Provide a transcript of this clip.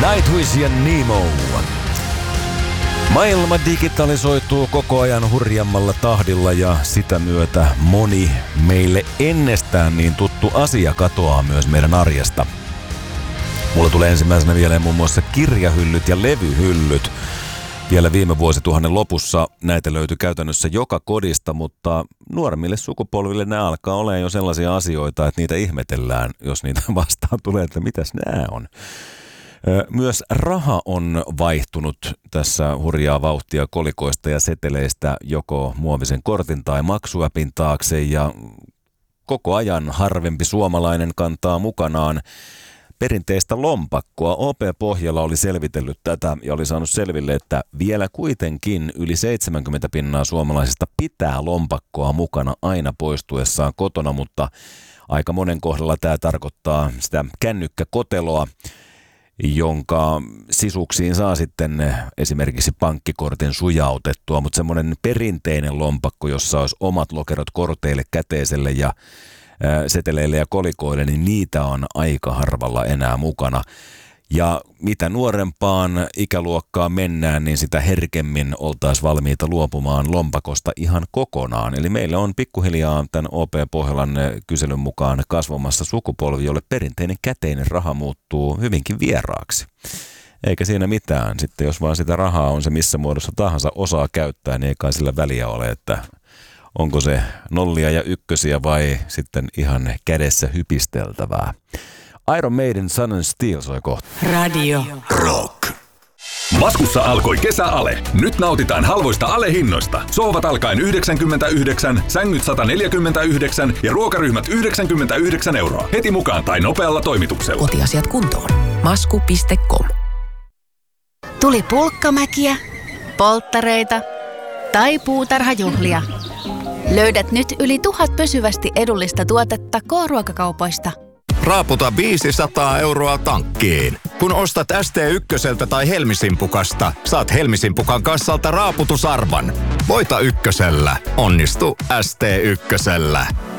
Nightwish ja Nemo. Maailma digitalisoituu koko ajan hurjammalla tahdilla ja sitä myötä moni meille ennestään niin tuttu asia katoaa myös meidän arjesta. Mulla tulee ensimmäisenä vielä muun muassa kirjahyllyt ja levyhyllyt. Vielä viime vuosituhannen lopussa näitä löytyi käytännössä joka kodista, mutta nuoremmille sukupolville ne alkaa olemaan jo sellaisia asioita, että niitä ihmetellään, jos niitä vastaan tulee, että mitäs nämä on. Myös raha on vaihtunut tässä hurjaa vauhtia kolikoista ja seteleistä joko muovisen kortin tai maksuäpin taakse ja koko ajan harvempi suomalainen kantaa mukanaan perinteistä lompakkoa. OP Pohjalla oli selvitellyt tätä ja oli saanut selville, että vielä kuitenkin yli 70% suomalaisista pitää lompakkoa mukana aina poistuessaan kotona, mutta aika monen kohdalla tämä tarkoittaa sitä kännykkäkoteloa, jonka sisuksiin saa sitten esimerkiksi pankkikortin sujautettua, mutta semmoinen perinteinen lompakko, jossa olisi omat lokerot korteille, käteiselle ja seteleille ja kolikoille, niin niitä on aika harvalla enää mukana. Ja mitä nuorempaan ikäluokkaan mennään, niin sitä herkemmin oltaisiin valmiita luopumaan lompakosta ihan kokonaan. Eli meillä on pikkuhiljaa tämän OP Pohjolan kyselyn mukaan kasvamassa sukupolvi, jolle perinteinen käteinen raha muuttuu hyvinkin vieraaksi. Eikä siinä mitään. Sitten jos vaan sitä rahaa on se missä muodossa tahansa osaa käyttää, niin ei kai sillä väliä ole, että onko se nollia ja ykkösiä vai sitten ihan kädessä hypisteltävää. Iron Maiden Sun and Steel soi kohta. Radio Rock. Maskussa alkoi kesäale. Nyt nautitaan halvoista alehinnoista. Sohvat alkaen 99, sängyt 149 ja ruokaryhmät 99 €. Heti mukaan tai nopealla toimituksella. Kotiasiat kuntoon. Masku.com. Tuli pulkkamäkiä, polttareita tai puutarhajuhlia. Löydät nyt yli 1000 pysyvästi edullista tuotetta K-ruokakaupoista. Raaputa 500 € tankkiin. Kun ostat ST1 tai Helmisimpukasta, saat Helmisimpukan kassalta raaputusarvan. Voita ykkösellä. Onnistu ST1.